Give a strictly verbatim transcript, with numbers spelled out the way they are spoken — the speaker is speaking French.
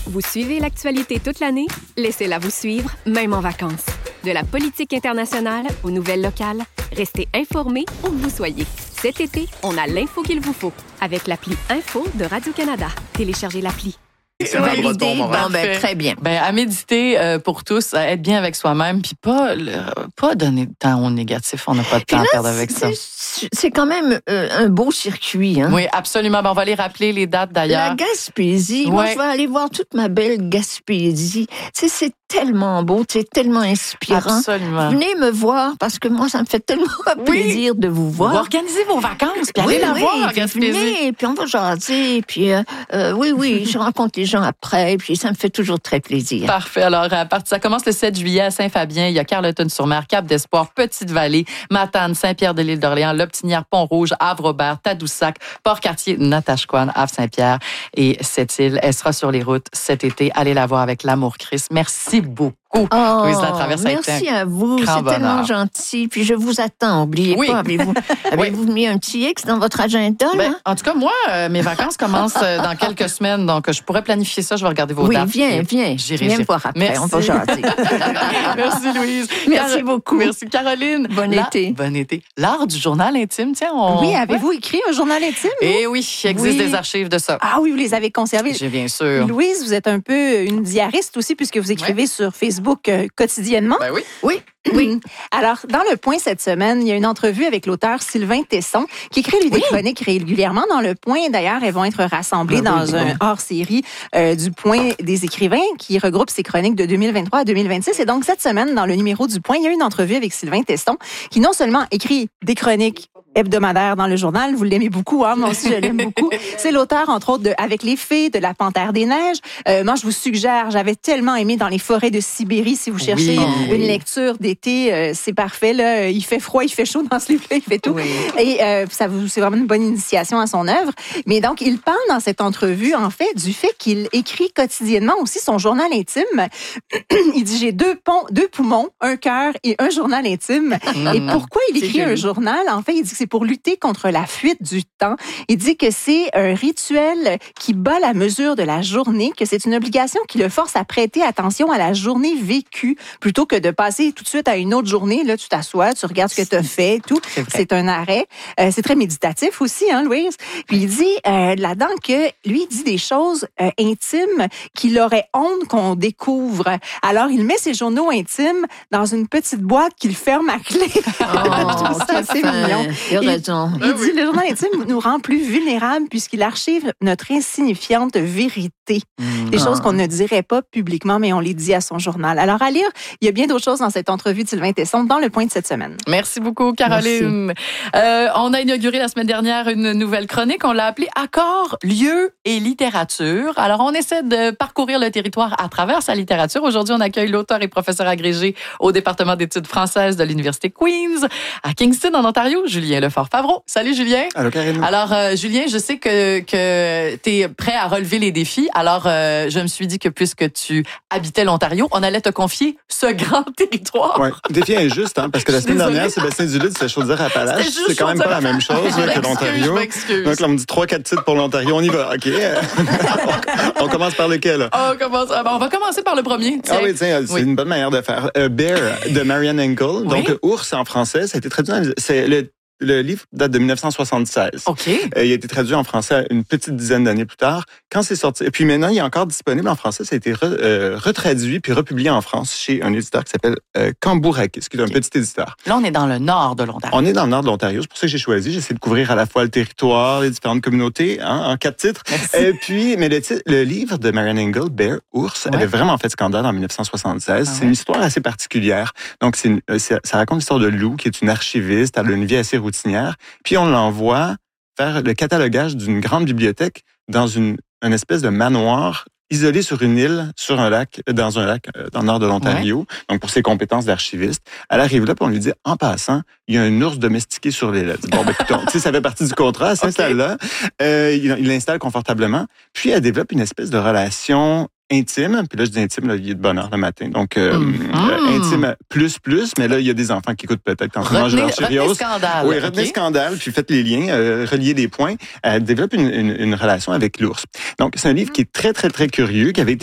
Vous suivez l'actualité toute l'année? Laissez-la vous suivre, même en vacances. De la politique internationale aux nouvelles locales, restez informés où que vous soyez. Cet été, on a l'info qu'il vous faut avec l'appli Info de Radio-Canada. Téléchargez l'appli. C'est validé, bon, ben, très bien. Ben, à méditer euh, pour tous, à être bien avec soi-même, puis pas, le, pas donner de temps au négatif. On n'a pas de temps là, à perdre avec ça. C'est quand même euh, un beau circuit. Hein? Oui, absolument. Ben, on va les rappeler, les dates d'ailleurs. La Gaspésie. Ouais. Moi, je vais aller voir toute ma belle Gaspésie. Tu sais, c'est tellement beau, c'est tellement inspirant. Absolument. Venez me voir parce que moi, ça me fait tellement plaisir oui. de vous voir. Vous organisez vos vacances, puis oui, allez la oui, voir, Gaspésie. Venez, puis on va jaser, puis euh, euh, oui, oui, je rencontre les gens après, puis ça me fait toujours très plaisir. Parfait. Alors, à partir, ça commence le sept juillet à Saint-Fabien. Il y a Carleton-sur-Mer, Cap-d'Espoir, Petite-Vallée, Matane, Saint-Pierre-de-l'Île-d'Orléans, Loptinière, Pont-Rouge, Havre-Robert, Tadoussac, Port-Cartier, Natashquan, Havre-Saint-Pierre et Sept-Îles. Elle sera sur les routes cet été. Allez la voir avec l'amour Christ. Merci beaucoup. Oh, Louise Latraverse, merci à vous, c'est bonheur. Tellement gentil. Puis je vous attends, n'oubliez oui. pas. Avez-vous, avez-vous mis un petit X dans votre agenda? Ben, là? En tout cas, moi, euh, mes vacances commencent euh, dans quelques semaines, donc je pourrais planifier ça. Je vais regarder vos oui, dates. Oui, viens, viens. J'irai, viens me voir après, merci. on va jaser. Merci, Louise. Merci Car... beaucoup. Merci, Caroline. Bon La... été. Bon été. L'art du journal intime, tiens. On... Oui, avez-vous ouais. écrit un journal intime? Eh oui, il existe oui. des archives de ça. Ah oui, vous les avez conservées. J'ai bien sûr. Louise, vous êtes un peu une diariste aussi, puisque vous écrivez ouais. sur Facebook euh, quotidiennement. Ben oui. Oui. Oui. Alors, dans Le Point cette semaine, il y a une entrevue avec l'auteur Sylvain Tesson, qui écrit lui, des oui. chroniques régulièrement dans Le Point. D'ailleurs, elles vont être rassemblées ah, dans oui, un hors-série euh, du Point des écrivains qui regroupe ses chroniques de deux mille vingt-trois à deux mille vingt-six. Et donc, cette semaine, dans le numéro du Point, il y a une entrevue avec Sylvain Tesson, qui non seulement écrit des chroniques hebdomadaire dans le journal. Vous l'aimez beaucoup, hein? Moi aussi, je l'aime beaucoup. C'est l'auteur, entre autres, de Avec les fées, de La Panthère des neiges. Euh, moi, je vous suggère, j'avais tellement aimé Dans les forêts de Sibérie. Si vous cherchez oui. une lecture d'été, euh, c'est parfait. Là. Il fait froid, il fait chaud dans ce livre-là, il fait tout. Oui. Et euh, ça vous, c'est vraiment une bonne initiation à son œuvre. Mais donc, il parle dans cette entrevue, en fait, du fait qu'il écrit quotidiennement aussi son journal intime. Il dit, j'ai deux, ponts, deux poumons, un cœur et un journal intime. Et pourquoi il écrit un journal? En fait, il dit que c'est pour lutter contre la fuite du temps. Il dit que c'est un rituel qui bat la mesure de la journée, que c'est une obligation qui le force à prêter attention à la journée vécue plutôt que de passer tout de suite à une autre journée. Là, tu t'assois, tu regardes ce que tu as fait, tout. C'est, c'est un arrêt. Euh, c'est très méditatif aussi, hein, Louise? Puis il dit euh, là-dedans que lui, il dit des choses euh, intimes qu'il aurait honte qu'on découvre. Alors, il met ses journaux intimes dans une petite boîte qu'il ferme à clé. Oh, c'est assez mignon. Il a raison. Il, il dit le journal intime nous rend plus vulnérables puisqu'il archive notre insignifiante vérité. Mmh. Des choses qu'on ne dirait pas publiquement, mais on les dit à son journal. Alors, à lire, il y a bien d'autres choses dans cette entrevue de Sylvain Tesson dans Le Point de cette semaine. Merci beaucoup, Caroline. Euh, on a inauguré la semaine dernière une nouvelle chronique. On l'a appelée Accords, lieux et littérature. Alors, on essaie de parcourir le territoire à travers sa littérature. Aujourd'hui, on accueille l'auteur et professeur agrégé au département d'études françaises de l'Université Queen's à Kingston, en Ontario, Julien Lefort-Favreau. Salut, Julien. Allô, Karine. Alors, euh, Julien, je sais que, que tu es prêt à relever les défis. Alors, euh, je me suis dit que puisque tu habitais l'Ontario, on allait te confier ce grand territoire. Oui, défi injuste, hein, parce que la semaine Désolée. dernière, Sébastien Duluth, c'était Chaudière-Appalaches. C'est quand même pas la même chose là, que l'Ontario. Je m'excuse. Donc, là, on me dit trois, quatre titres pour l'Ontario. On y va, OK. on, on commence par lequel? On, commence, on va commencer par le premier. Tiens. Ah oui, tiens, c'est oui. une bonne manière de faire. Uh, Bear de Marianne Engel. Donc, oui. Ours en français, ça a été traduit dans... C'est le Le livre date de dix-neuf cent soixante-seize. OK. Euh, il a été traduit en français une petite dizaine d'années plus tard. Quand c'est sorti, et puis maintenant, il est encore disponible en français. Ça a été re, euh, retraduit puis republié en France chez un éditeur qui s'appelle euh, Cambourakis, qui est un okay. petit éditeur. Là, on est dans le nord de l'Ontario. On est dans le nord de l'Ontario. C'est pour ça que j'ai choisi. J'essaie de couvrir à la fois le territoire, les différentes communautés, hein, en quatre titres. Et puis, mais le, titre, le livre de Marianne Engel, Bear, Ours, ouais. avait vraiment fait scandale en dix-neuf cent soixante-seize. Ah, c'est ouais. une histoire assez particulière. Donc, c'est une, c'est, ça raconte l'histoire de Lou, qui est une archiviste. Elle a une vie assez routinière. Puis on l'envoie faire le catalogage d'une grande bibliothèque dans une, une espèce de manoir isolé sur une île, sur un lac, dans un lac dans le nord de l'Ontario. Ouais. Donc pour ses compétences d'archiviste, elle arrive là puis on lui dit en passant, il y a un ours domestiqué sur l'île. Elle dit, bon ben écoute, tu sais, ça fait partie du contrat, elle s'installe okay. là, euh, il, il l'installe confortablement, puis elle développe une espèce de relation intime, puis là je dis intime, là, il est de bonne heure le matin, donc euh, mmh. euh, intime plus plus, mais là il y a des enfants qui écoutent peut-être quand on mange leur Cheerios. Retenez scandale. Oui, retenez okay. scandale, puis faites les liens, euh, reliez les points. Elle développe une, une, une relation avec l'ours. Donc c'est un livre qui est très très très curieux, qui avait été